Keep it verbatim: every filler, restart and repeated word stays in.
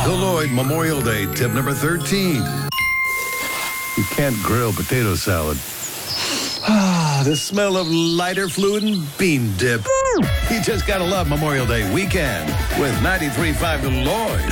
The Lloyd Memorial Day tip number thirteen. You can't grill potato salad. Ah, the smell of lighter fluid and bean dip. You just gotta love Memorial Day weekend with ninety-three point five The Lloyd.